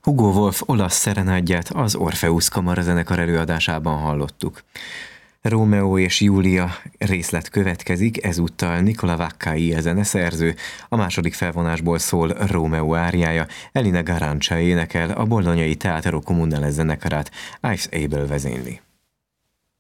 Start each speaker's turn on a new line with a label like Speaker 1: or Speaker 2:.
Speaker 1: Hugo Wolf olasz szerenádját az Orpheus kamarazenekar előadásában hallottuk. Rómeó és Júlia részlet következik, ezúttal Nicola Vaccai a zeneszerző, a második felvonásból szól Rómeó áriája, Elina Garancia énekel, a Bolognai Teatro Comunale zenekarát Ives Abel vezényli.